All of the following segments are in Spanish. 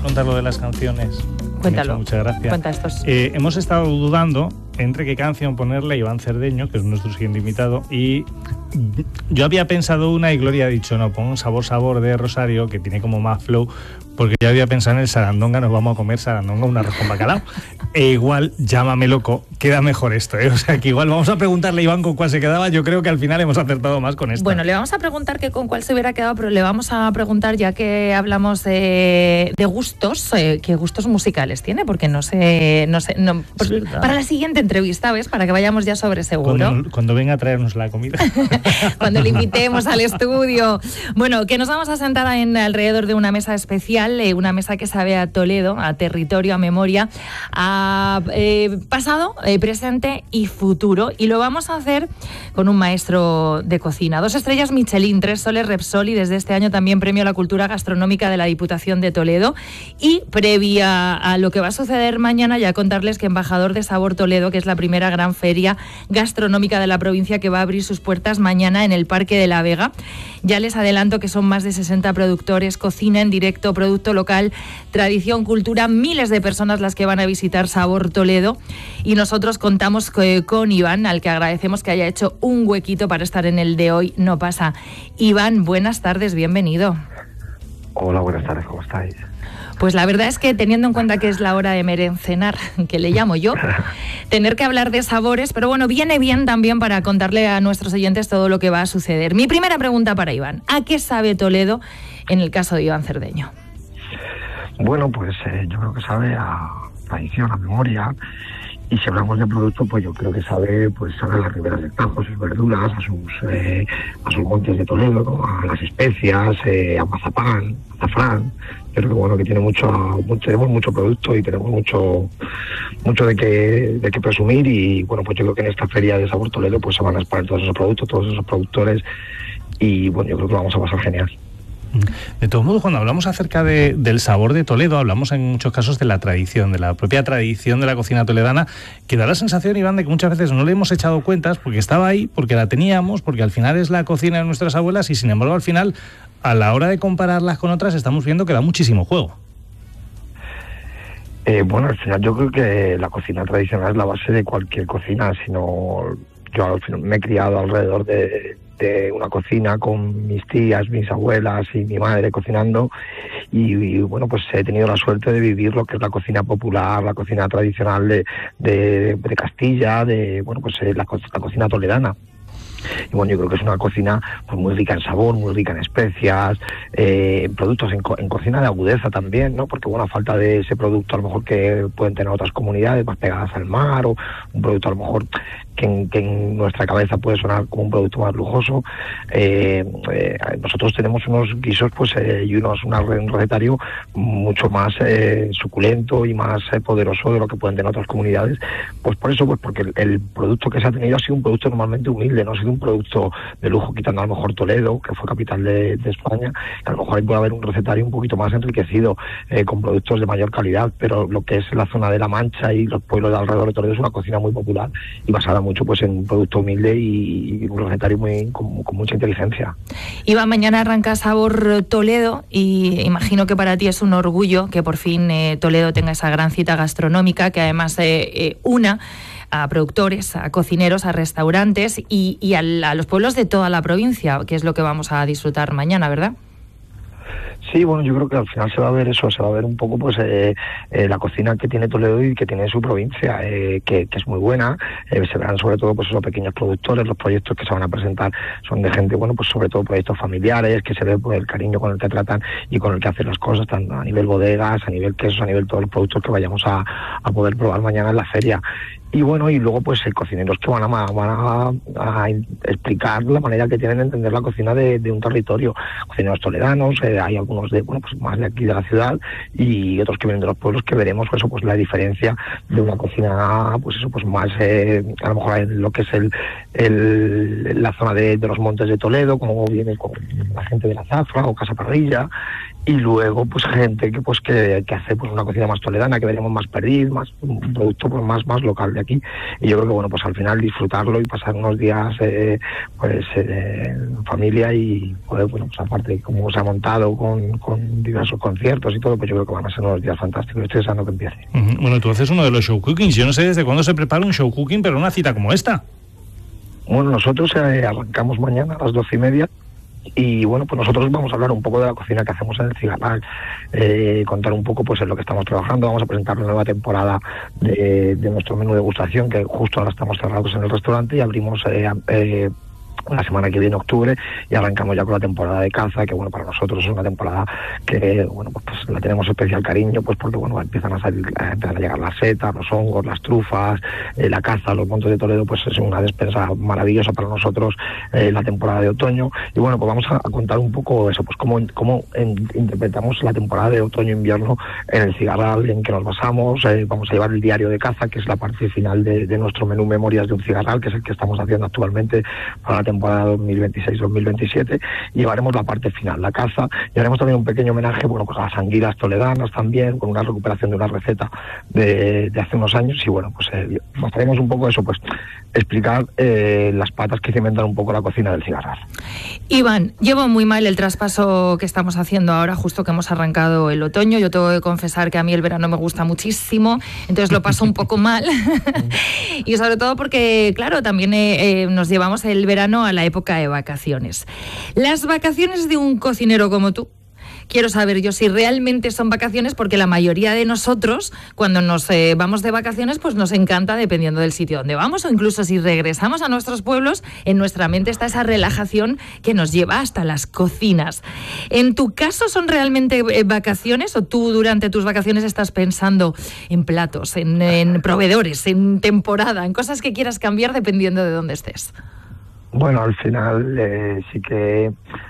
contar lo de las canciones? Cuéntalo. Muchas gracias. Cuenta estos. Hemos estado dudando entre qué canción ponerle a Iván Cerdeño, que es nuestro siguiente invitado, y yo había pensado una y Gloria ha dicho, no, pon Sabor de Rosario, que tiene como más flow, porque yo había pensado en el sarandonga, nos vamos a comer sarandonga, un arroz con bacalao. E igual, llámame loco, queda mejor esto, ¿eh? O sea, que igual vamos a preguntarle a Iván con cuál se quedaba. Yo creo que al final hemos acertado más con esto. Bueno, le vamos a preguntar que con cuál se hubiera quedado, pero le vamos a preguntar, ya que hablamos de gustos, qué gustos musicales tiene, porque no sé, para la siguiente entrevista, ¿ves? Para que vayamos ya sobre seguro. Cuando venga a traernos la comida. Cuando le invitemos al estudio. Bueno, que nos vamos a sentar alrededor de una mesa especial, una mesa que sabe a Toledo, a territorio, a memoria, a pasado, presente y futuro. Y lo vamos a hacer con un maestro de cocina. 2 estrellas Michelin, 3 soles Repsol y desde este año también premio a la cultura gastronómica de la Diputación de Toledo. Y previa a lo que va a suceder mañana, ya contarles que embajador de Sabor Toledo, que es la primera gran feria gastronómica de la provincia que va a abrir sus puertas mañana en el Parque de la Vega. Ya les adelanto que son más de 60 productores, cocina en directo, producto local, tradición, cultura, miles de personas las que van a visitar Sabor Toledo, y nosotros contamos con Iván, al que agradecemos que haya hecho un huequito para estar en el de Hoy No Pasa. Iván, buenas tardes, bienvenido. Hola, buenas tardes, ¿cómo estáis? Pues la verdad es que teniendo en cuenta que es la hora de merencenar, que le llamo yo, tener que hablar de sabores, pero bueno, viene bien también para contarle a nuestros oyentes todo lo que va a suceder. Mi primera pregunta para Iván, ¿a qué sabe Toledo en el caso de Iván Cerdeño? Bueno, pues yo creo que sabe a tradición, a memoria, y si hablamos de producto, pues yo creo que sabe a las riberas del Tajo, a sus verduras, a sus montes de Toledo, ¿no? A las especias, a mazapán, azafrán. Yo creo que bueno, que tenemos mucho producto y tenemos mucho de qué presumir, y bueno, pues yo creo que en esta feria de Sabor Toledo pues se van a exponer todos esos productos, todos esos productores, y bueno, yo creo que lo vamos a pasar genial. De todos modos, cuando hablamos acerca del sabor de Toledo, hablamos en muchos casos de la tradición, de la propia tradición de la cocina toledana, que da la sensación, Iván, de que muchas veces no le hemos echado cuentas porque estaba ahí, porque la teníamos, porque al final es la cocina de nuestras abuelas, y sin embargo al final, a la hora de compararlas con otras, estamos viendo que da muchísimo juego. Bueno, al final yo creo que la cocina tradicional es la base de cualquier cocina, sino yo al final me he criado alrededor de una cocina con mis tías, mis abuelas y mi madre cocinando, y bueno, pues he tenido la suerte de vivir lo que es la cocina popular, la cocina tradicional de Castilla, la cocina toledana. Y bueno, yo creo que es una cocina pues muy rica en sabor, muy rica en especias, productos en cocina de agudeza también, ¿no? Porque bueno, a falta de ese producto a lo mejor que pueden tener otras comunidades más pegadas al mar, o un producto a lo mejor que en nuestra cabeza puede sonar como un producto más lujoso, nosotros tenemos unos guisos y un recetario mucho más suculento y más poderoso de lo que pueden tener otras comunidades. Pues por eso, pues porque el producto que se ha tenido ha sido un producto normalmente humilde, no ha sido un producto de lujo, quitando a lo mejor Toledo, que fue capital de España, que a lo mejor ahí puede haber un recetario un poquito más enriquecido, con productos de mayor calidad, pero lo que es la zona de La Mancha y los pueblos de alrededor de Toledo es una cocina muy popular y basada mucho pues en un producto humilde y un recetario con mucha inteligencia. Iván, mañana arranca Sabor Toledo y imagino que para ti es un orgullo que por fin Toledo tenga esa gran cita gastronómica que además una a productores, a cocineros, a restaurantes y a los pueblos de toda la provincia, que es lo que vamos a disfrutar mañana, ¿verdad? Sí, bueno, yo creo que al final se va a ver eso, se va a ver un poco pues la cocina que tiene Toledo y que tiene su provincia, que es muy buena. Se verán sobre todo pues esos pequeños productores, los proyectos que se van a presentar son de gente, bueno, pues sobre todo proyectos familiares, que se ve por el cariño con el que tratan y con el que hacen las cosas, tanto a nivel bodegas, a nivel quesos, a nivel todos los productos que vayamos a poder probar mañana en la feria. Y bueno, y luego pues cocineros que van a explicar la manera que tienen de entender la cocina de un territorio. Cocineros toledanos, hay algunos pues más de aquí de la ciudad y otros que vienen de los pueblos, que veremos eso, pues la diferencia de una cocina pues más a lo mejor en lo que es la zona de los montes de Toledo, como viene con la gente de la Zafra o Casa Parrilla, y luego pues gente que hace pues una cocina más toledana, que veremos más perdiz, más un producto pues más local de aquí. Y yo creo que bueno, pues al final disfrutarlo y pasar unos días en familia y poder, bueno, pues aparte como se ha montado con diversos conciertos y todo, pues yo creo que van a ser unos días fantásticos. Estoy deseando que empiece. Bueno, tú haces uno de los show cookings. Yo no sé desde cuándo se prepara un show cooking, pero una cita como esta. Bueno, nosotros arrancamos mañana a las 12:30. Y bueno, pues nosotros vamos a hablar un poco de la cocina que hacemos en el Cigarral, contar un poco pues en lo que estamos trabajando. Vamos a presentar la nueva temporada de nuestro menú de degustación, que justo ahora estamos cerrados en el restaurante y abrimos la semana que viene, octubre, y arrancamos ya con la temporada de caza, que bueno, para nosotros es una temporada que bueno, pues la tenemos especial cariño, pues porque bueno, empiezan a llegar las setas, los hongos, las trufas, la caza, los montes de Toledo, pues es una despensa maravillosa para nosotros, la temporada de otoño. Y bueno, pues vamos a contar un poco eso, pues cómo interpretamos la temporada de otoño-invierno en el Cigarral, en que nos basamos. Vamos a llevar el diario de caza, que es la parte final de nuestro menú Memorias de un Cigarral, que es el que estamos haciendo actualmente para la temporada 2026-2027, y llevaremos la parte final, la caza, y haremos también un pequeño homenaje, bueno, pues a las anguilas toledanas también, con una recuperación de una receta de hace unos años. Y bueno, pues mostraremos un poco eso, pues explicar las patas que se inventan un poco la cocina del Cigarral. Iván, llevo muy mal el traspaso que estamos haciendo ahora, justo que hemos arrancado el otoño. Yo tengo que confesar que a mí el verano me gusta muchísimo, entonces lo paso un poco mal. Y sobre todo porque, claro, también nos llevamos el verano a la época de vacaciones. Las vacaciones de un cocinero como tú, quiero saber yo si realmente son vacaciones, porque la mayoría de nosotros, cuando nos vamos de vacaciones, pues nos encanta, dependiendo del sitio donde vamos, o incluso si regresamos a nuestros pueblos, en nuestra mente está esa relajación que nos lleva hasta las cocinas. ¿En tu caso son realmente vacaciones, o tú durante tus vacaciones estás pensando en platos, en proveedores, en temporada, en cosas que quieras cambiar dependiendo de dónde estés? Bueno, al final sí que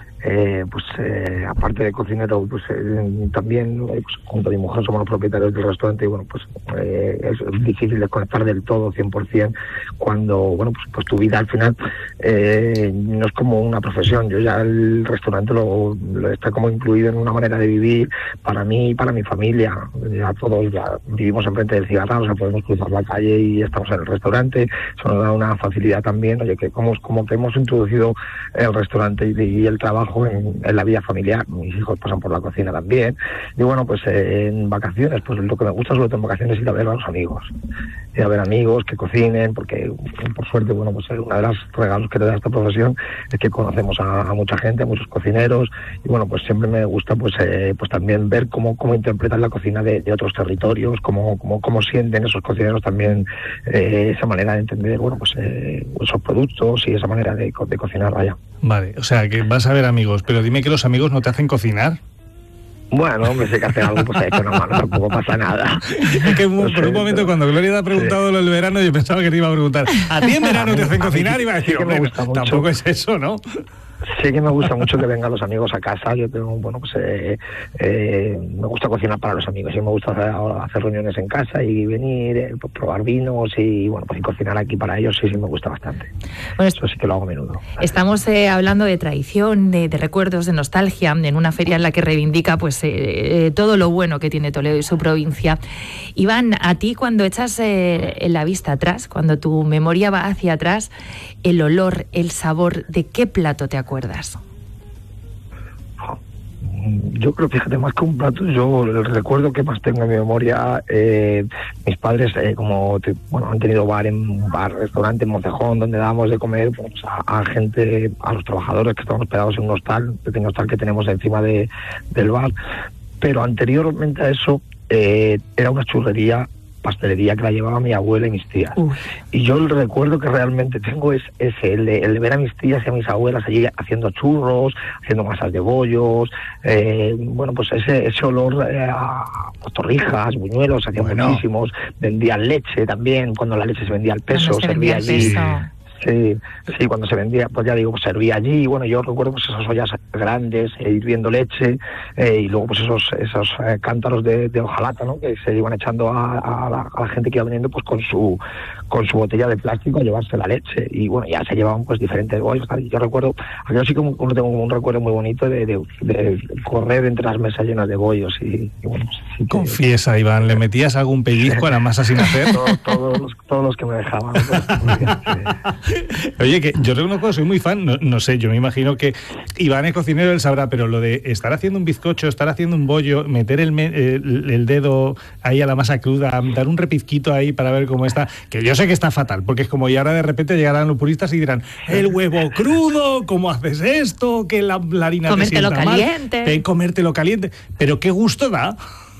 aparte de cocinero, pues también pues, junto a mi mujer somos los propietarios del restaurante, y bueno, pues es difícil desconectar del todo 100% cuando, bueno, pues tu vida al final no es como una profesión. Yo ya el restaurante lo está como incluido en una manera de vivir para mí y para mi familia. Ya todos ya vivimos enfrente del Cigarral, o sea, podemos cruzar la calle y estamos en el restaurante. Eso nos da una facilidad también, oye, que como que hemos introducido el restaurante y el trabajo en la vida familiar. Mis hijos pasan por la cocina también. Y bueno, pues en vacaciones, pues lo que me gusta sobre todo en vacaciones es ir a ver a los amigos. Ir a ver amigos que cocinen, porque por suerte, bueno, pues una de las regalos que te da esta profesión es que conocemos a mucha gente, a muchos cocineros, y bueno, pues siempre me gusta pues también ver cómo interpretan la cocina de otros territorios, cómo sienten esos cocineros también esa manera de entender, bueno, pues esos productos y esa manera de cocinar allá. Vale, o sea, que vas a ver amigos, pero dime que los amigos no te hacen cocinar. Bueno, hombre, sé que hacer algo, pues hay que no, tampoco pasa nada. Es que por un momento, cuando Gloria te ha preguntado lo del verano, yo pensaba que te iba a preguntar, ¿a ti en verano te hacen cocinar? Y iba a decir, hombre, tampoco es eso, ¿no? Sí que me gusta mucho que vengan los amigos a casa. Yo tengo, bueno, pues me gusta cocinar para los amigos, y me gusta hacer reuniones en casa y venir, pues, probar vinos y bueno, pues y cocinar aquí para ellos. Sí me gusta bastante. Bueno, eso sí que lo hago a menudo. Estamos hablando de tradición, de recuerdos, de nostalgia, en una feria en la que reivindica pues todo lo bueno que tiene Toledo y su provincia. Iván, a ti, cuando echas la vista atrás, cuando tu memoria va hacia atrás, el olor, el sabor, ¿de qué plato te acuerdas? Yo creo, fíjate, más que un plato, yo el recuerdo que más tengo en mi memoria, mis padres han tenido restaurante en Moncejón, donde dábamos de comer pues, a gente, a los trabajadores que estaban hospedados en un hostal, pequeño hostal que tenemos encima del bar. Pero anteriormente a eso era una churrería, pastelería que la llevaba mi abuela y mis tías. Y yo el recuerdo que realmente tengo es ese, el de ver a mis tías y a mis abuelas allí haciendo churros, haciendo masas de bollos, bueno, pues ese olor a torrijas, buñuelos, hacían muchísimos, vendían leche también, cuando la leche se vendía al peso, servía allí. Sí, cuando se vendía, pues ya digo, pues servía allí. Bueno, yo recuerdo pues esas ollas grandes, hirviendo leche, y luego pues esos cántaros de hojalata, ¿no? Que se iban echando a la gente que iba viniendo pues con su botella de plástico a llevarse la leche. Y bueno, ya se llevaban pues diferentes bollos. Yo recuerdo, yo sí como tengo un recuerdo muy bonito de correr entre las mesas llenas de bollos y bueno, sí que... Confiesa, Iván, ¿le metías algún pellizco a la masa sin hacer? Todos los que me dejaban. Oye, que yo reconozco, soy muy fan, no sé, yo me imagino que Iván es cocinero, él sabrá, pero lo de estar haciendo un bizcocho, estar haciendo un bollo, meter el dedo ahí a la masa cruda, dar un repizquito ahí para ver cómo está, que yo sé que está fatal, porque es como, y ahora de repente llegarán los puristas y dirán, el huevo crudo, ¿cómo haces esto? Que la harina te sienta mal. Comértelo caliente, pero qué gusto da.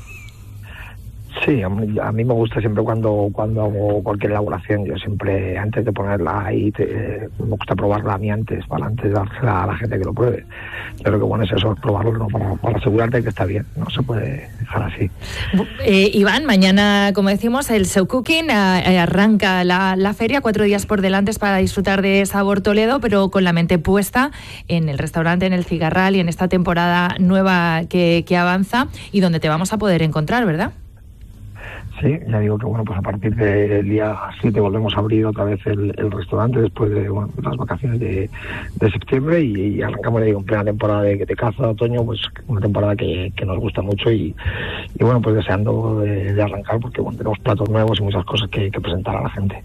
Sí, a mí me gusta siempre cuando hago cualquier elaboración, yo siempre antes de ponerla ahí me gusta probarla a mí antes de dársela a la gente que lo pruebe. Yo creo que bueno es eso, es probarlo, ¿no? para asegurarte que está bien, no se puede dejar así. Iván, mañana, como decimos, el Show Cooking arranca la feria, 4 días por delante para disfrutar de Sabor Toledo, pero con la mente puesta en el restaurante, en el Cigarral y en esta temporada nueva que avanza y donde te vamos a poder encontrar, ¿verdad? Sí, ya digo que bueno, pues a partir del día 7 volvemos a abrir otra vez el restaurante después de las vacaciones de septiembre y arrancamos en plena temporada de caza de otoño, pues una temporada que nos gusta mucho y bueno, pues deseando de arrancar porque bueno, tenemos platos nuevos y muchas cosas que presentar a la gente.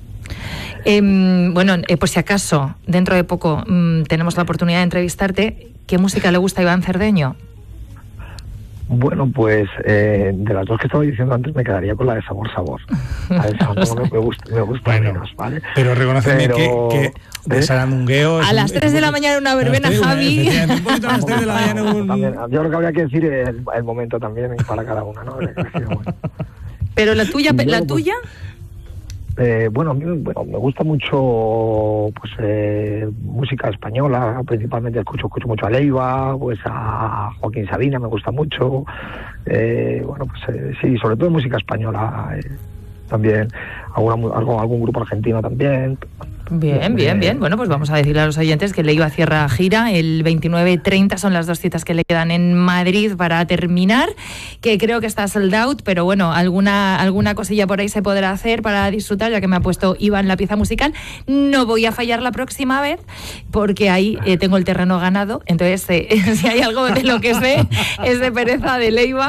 Pues si acaso dentro de poco tenemos la oportunidad de entrevistarte, ¿qué música le gusta a Iván Cerdeño? Bueno, pues de las dos que estaba diciendo antes me quedaría con la de Sabor. A esa no me gusta bueno, menos, ¿vale? Pero reconoceme que de Sarandungueo... A las 3 de la mañana una verbena, Javi. Un poquito a las 3 de la mañana también, yo creo que habría que decir el momento también para cada una, ¿no? Pero la tuya, bueno, ¿la tuya? Bueno, a mí me gusta mucho pues música española, principalmente escucho mucho a Leiva, pues a Joaquín Sabina me gusta mucho, bueno pues sí, sobre todo música española, también algún grupo argentino también. Bien. Bueno, pues vamos a decirle a los oyentes que Leiva cierra gira el 29-30, son las 2 citas que le quedan en Madrid para terminar, que creo que está sold out, pero bueno, alguna cosilla por ahí se podrá hacer para disfrutar, ya que me ha puesto Iván la pieza musical. No voy a fallar la próxima vez, porque ahí tengo el terreno ganado, entonces si hay algo de lo que sé, es de pereza de Leiva,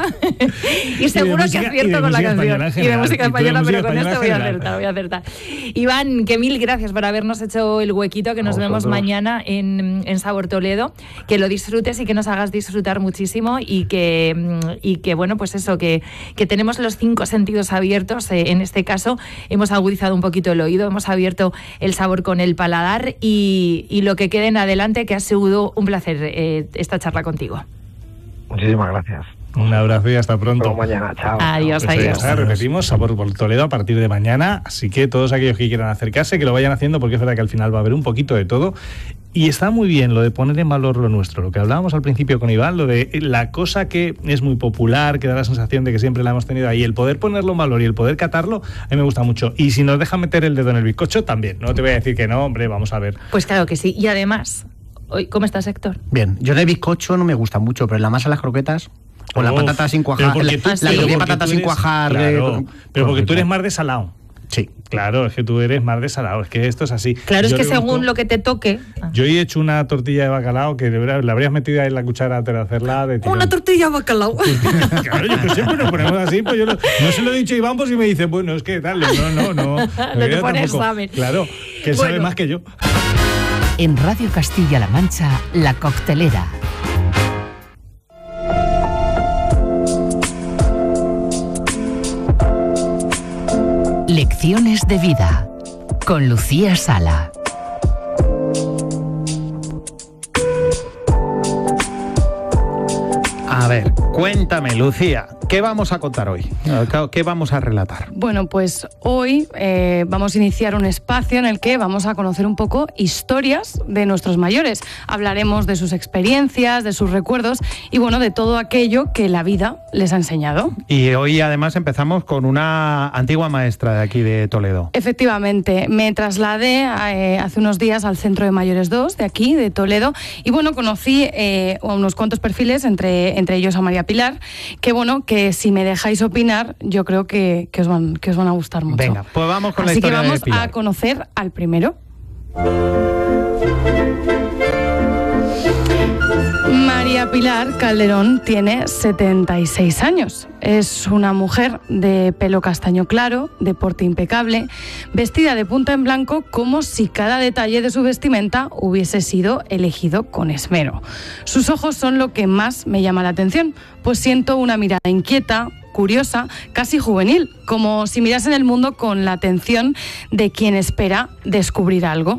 y seguro que acierto con la canción. Y de música española, pero con esto voy a acertar. Iván, que mil gracias por habernos hecho el huequito, que nos vemos mañana en Sabor Toledo, que lo disfrutes y que nos hagas disfrutar muchísimo y que bueno, pues eso, que tenemos los 5 sentidos abiertos, en este caso hemos agudizado un poquito el oído, hemos abierto el sabor con el paladar y lo que quede en adelante, que ha sido un placer esta charla contigo. Muchísimas gracias. Un abrazo y hasta pronto. Hasta mañana, chao. Adiós, pues adiós. Repetimos, Sabor por Toledo a partir de mañana, así que todos aquellos que quieran acercarse, que lo vayan haciendo, porque es verdad que al final va a haber un poquito de todo. Y está muy bien lo de poner en valor lo nuestro, lo que hablábamos al principio con Iván, lo de la cosa que es muy popular, que da la sensación de que siempre la hemos tenido ahí, el poder ponerlo en valor y el poder catarlo, a mí me gusta mucho. Y si nos deja meter el dedo en el bizcocho, también. No te voy a decir que no, hombre, vamos a ver. Pues claro que sí. Y además, ¿cómo estás, Héctor? Bien, yo de bizcocho no me gusta mucho, pero la masa de las croquetas... O la patata sin cuajar, la patata sin cuajar. Claro, pero porque tú eres más de salado. Sí. Claro, es que tú eres más de salado, es que esto es así. Claro, es que según lo que te toque... Yo he hecho una tortilla de bacalao que la habrías metido ahí en la cuchara antes de hacerla. Una tortilla de bacalao. Claro, yo que siempre nos ponemos así, pues yo no se lo he dicho a Iván, pues y me dice, bueno, es que tal, no. No te pones examen. Claro, que él sabe más que yo. En Radio Castilla-La Mancha, La Coctelera. Lecciones de vida con Lucía Sala. A ver, Cuéntame, Lucía, ¿qué vamos a contar hoy? ¿Qué vamos a relatar? Bueno, pues hoy vamos a iniciar un espacio en el que vamos a conocer un poco historias de nuestros mayores. Hablaremos de sus experiencias, de sus recuerdos y, bueno, de todo aquello que la vida les ha enseñado. Y hoy, además, empezamos con una antigua maestra de aquí de Toledo. Efectivamente, me trasladé hace unos días al Centro de Mayores 2 de aquí, de Toledo, y, bueno, conocí a unos cuantos perfiles, entre ellos a María Pilar, que, bueno, que si me dejáis opinar, yo creo que os van a gustar mucho. Venga, pues vamos con la historia de Pilar. Así que vamos a conocer al primero. María Pilar Calderón tiene 76 años. Es una mujer de pelo castaño claro, de porte impecable, vestida de punta en blanco como si cada detalle de su vestimenta hubiese sido elegido con esmero. Sus ojos son lo que más me llama la atención, pues siento una mirada inquieta, curiosa, casi juvenil, como si mirasen el mundo con la atención de quien espera descubrir algo.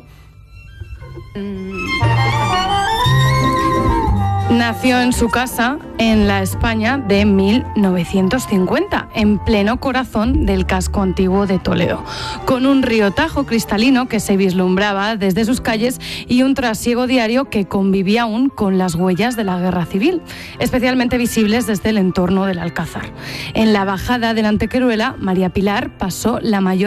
Nació en su casa en la España de 1950, en pleno corazón del casco antiguo de Toledo, con un río Tajo cristalino que se vislumbraba desde sus calles y un trasiego diario que convivía aún con las huellas de la guerra civil, especialmente visibles desde el entorno del Alcázar. En la bajada del Antequeruela, María Pilar pasó la mayor